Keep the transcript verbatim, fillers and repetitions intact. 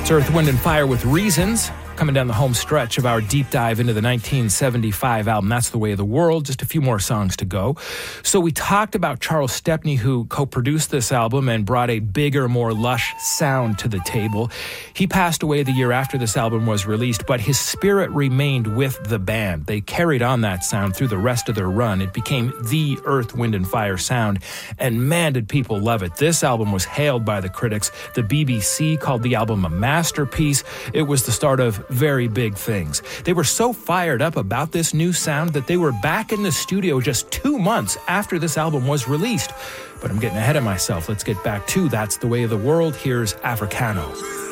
It's Earth, Wind and Fire with Reasons, coming down the home stretch of our deep dive into the nineteen seventy-five album, That's the Way of the World. Just a few more songs to go. So we talked about Charles Stepney, who co-produced this album and brought a bigger, more lush sound to the table. He passed away the year after this album was released, but his spirit remained with the band. They carried on that sound through the rest of their run. It became the Earth, Wind and Fire sound, and man, did people love it. This album was hailed by the critics. The B B C called the album a masterpiece. It was the start of very big things. They were so fired up about this new sound that they were back in the studio just two months after this album was released. But I'm getting ahead of myself. Let's get back to That's the Way of the World. Here's Africano.